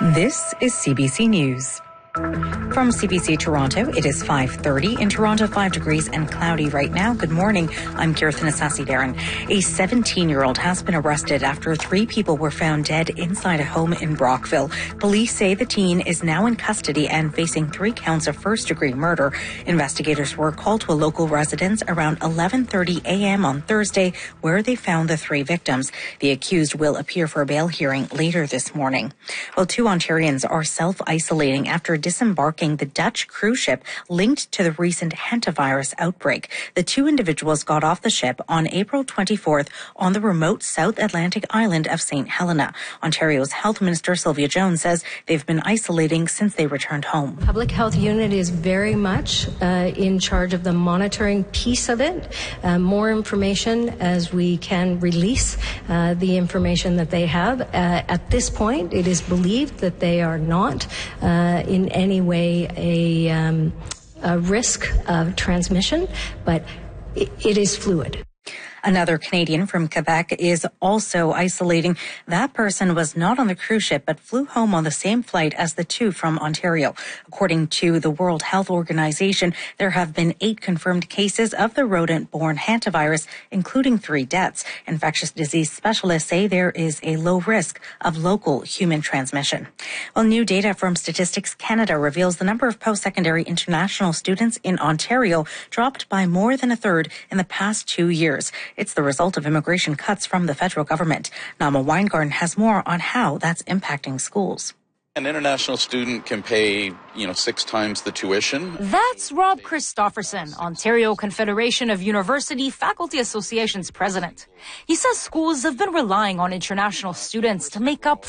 This is CBC News. From CBC Toronto, it is 5:30. In Toronto, 5 degrees and cloudy right now. Good morning. I'm Kirsten Asasi-Darren. A 17-year-old has been arrested after 3 people were found dead inside a home in Brockville. Police say the teen is now in custody and facing 3 counts of first-degree murder. Investigators were called to a local residence around 11:30 a.m. on Thursday, where they found the 3 victims. The accused will appear for a bail hearing later this morning. Well, 2 Ontarians are self-isolating after disembarking the Dutch cruise ship linked to the recent hantavirus outbreak. The 2 individuals got off the ship on April 24th on the remote South Atlantic island of St. Helena. Ontario's Health Minister Sylvia Jones says they've been isolating since they returned home. Public Health Unit is very much in charge of the monitoring piece of it. More information as we can release the information that they have. At this point, it is believed that they are not in any way a risk of transmission, but it is fluid. Another Canadian from Quebec is also isolating. That person was not on the cruise ship, but flew home on the same flight as the 2 from Ontario. According to the World Health Organization, there have been 8 confirmed cases of the rodent-borne hantavirus, including 3 deaths. Infectious disease specialists say there is a low risk of local human transmission. Well, new data from Statistics Canada reveals the number of post-secondary international students in Ontario dropped by more than a third in the past 2 years. It's the result of immigration cuts from the federal government. Nama Weingarten has more on how that's impacting schools. An international student can pay, 6 times the tuition. That's Rob Christofferson, Ontario Confederation of University Faculty Association's president. He says schools have been relying on international students to make up